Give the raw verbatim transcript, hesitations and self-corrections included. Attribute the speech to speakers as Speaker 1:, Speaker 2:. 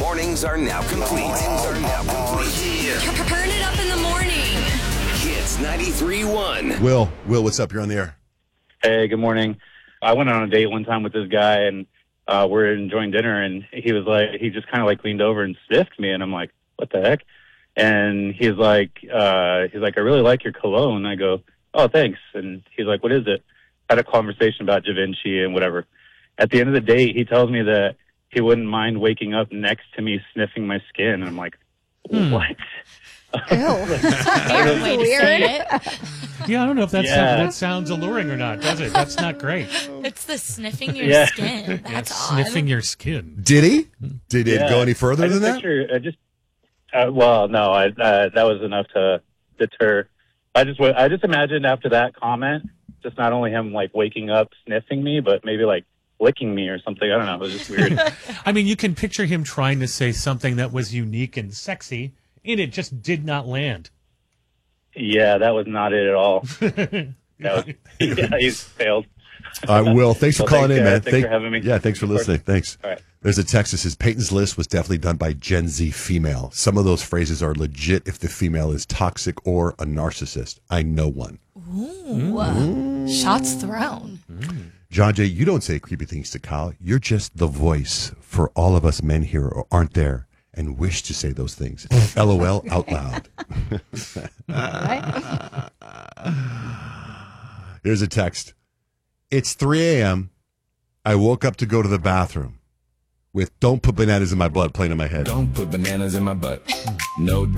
Speaker 1: Mornings are now complete. Mornings are now complete. Yeah.
Speaker 2: Turn it up in the morning.
Speaker 1: Hits ninety-three point one.
Speaker 3: Will, Will, what's up? You're on the air.
Speaker 4: Hey, good morning. I went on a date one time with this guy, and uh, we're enjoying dinner, and he was like, he just kind of like leaned over and sniffed me, and I'm like, what the heck? And he's like, uh, he's like, I really like your cologne. I go, oh, thanks. And he's like, what is it? Had a conversation about Givenchy and whatever. At the end of the date, he tells me that he wouldn't mind waking up next to me sniffing my skin. And I'm like,
Speaker 5: Hmm.
Speaker 4: what?
Speaker 5: Ew. Weird way to say it.
Speaker 6: Yeah, I don't know if that's
Speaker 4: Yeah.
Speaker 6: that sounds alluring or not, does it? That's not great.
Speaker 5: It's the sniffing your
Speaker 4: Yeah.
Speaker 5: skin. That's
Speaker 6: It's
Speaker 5: odd.
Speaker 6: sniffing your skin.
Speaker 3: Did he? Did it
Speaker 4: Yeah.
Speaker 3: go any further
Speaker 4: I
Speaker 3: than
Speaker 4: just
Speaker 3: that?
Speaker 4: picture, I just, uh, well, no, I, uh, that was enough to deter. I just, wa- I just imagined after that comment, just not only him like waking up sniffing me, but maybe like licking me or something. I don't know. It was just weird.
Speaker 6: I mean, you can picture him trying to say something that was unique and sexy, and it just did not land.
Speaker 4: Yeah, that was not it at all. That was, yeah, he's failed.
Speaker 3: All right, Will, thanks for
Speaker 4: Well,
Speaker 3: calling
Speaker 4: thanks,
Speaker 3: in,
Speaker 4: guys.
Speaker 3: man.
Speaker 4: Thanks
Speaker 3: Thank-
Speaker 4: for having me.
Speaker 3: Yeah, thanks for
Speaker 4: Of course.
Speaker 3: listening. Thanks.
Speaker 4: All right.
Speaker 3: There's a text that says Peyton's list was definitely done by Gen Z female. Some of those phrases are legit if the female is toxic or a narcissist. I know one.
Speaker 5: Ooh. Shots thrown.
Speaker 3: John Jay, you don't say creepy things to Kyle. You're just the voice for all of us men here who aren't there and wish to say those things. LOL out loud. Here's a text. It's three a.m. I woke up to go to the bathroom with Don't Put Bananas in My Blood playing in my head.
Speaker 7: Don't put bananas in my butt. No